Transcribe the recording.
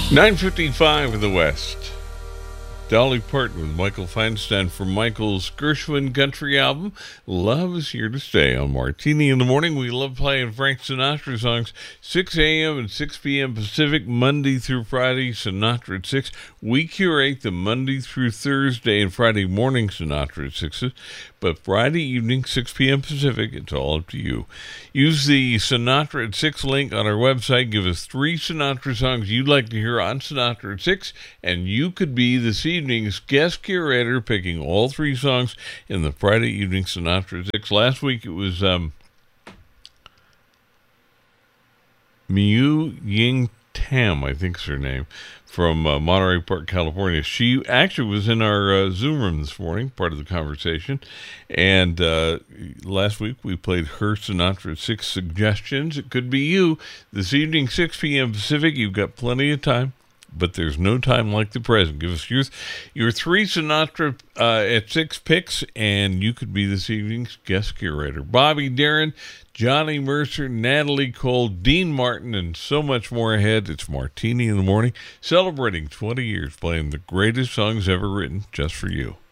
9:55 in the West. Dolly Parton with Michael Feinstein from Michael's Gershwin Country album, Love is Here to Stay on Martini in the Morning. We love playing Frank Sinatra songs, 6 a.m. and 6 p.m. Pacific, Monday through Friday, Sinatra at 6. We curate the Monday through Thursday and Friday morning Sinatra at 6, but Friday evening, 6 p.m. Pacific, it's all up to you. Use the Sinatra at 6 link on our website. Give us 3 Sinatra songs you'd like to hear on Sinatra at 6, and you could be this evening's guest curator, picking all 3 songs in the Friday evening Sinatra at 6. Last week it was Miu Ying Tam, I think is her name, from Monterey Park, California. She actually was in our Zoom room this morning, part of the conversation. And last week we played her Sinatra 6 suggestions. It could be you. This evening, 6 p.m. Pacific, you've got plenty of time, but there's no time like the present. Give us your 3 Sinatra at 6 picks, and you could be this evening's guest curator. Bobby Darin, Johnny Mercer, Natalie Cole, Dean Martin, and so much more ahead. It's Martini in the Morning, celebrating 20 years playing the greatest songs ever written just for you.